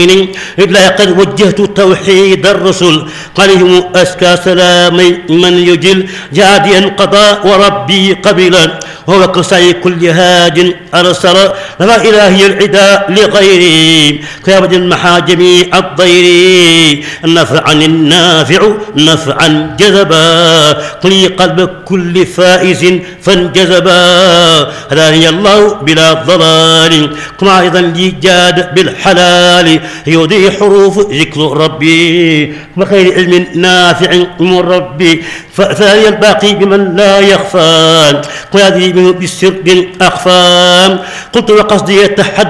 إلا قد وجهت توحيد الرسل عليهم أزكى سلامي من يجل جاديا قضاء وربي قبلا وهو كسعي كل هاد أرسل لا إله العداء لغيري كابد المحا جميع الضير نفعا النافع نفعا جذبا قلي قلب كل فائز فانجذبا هداني الله بلا ضلال كما أيضا لي جاد بالحلال يودي حروف ذكر ربي وخير علم نافع من ربي فثاني الباقي بمن لا يخفى قيادي بالسر أخفى قلت وقصدي يتحدى